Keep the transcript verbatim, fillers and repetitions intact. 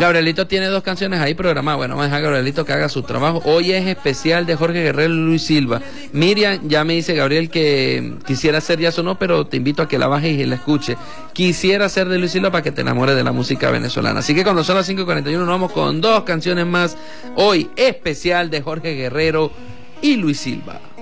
Gabrielito tiene dos canciones ahí programadas. Bueno, vamos a dejar a Gabrielito que haga su trabajo. Hoy es especial de Jorge Guerrero y Luis Silva. Miriam, ya me dice Gabriel que quisiera hacer ya sonó, pero te invito a que la bajes y la escuche. Quisiera ser de Luis Silva para que te enamores de la música venezolana. Así que cuando son las cinco y cuarenta y uno nos vamos con dos canciones más. Hoy especial de Jorge Guerrero y Luis Silva.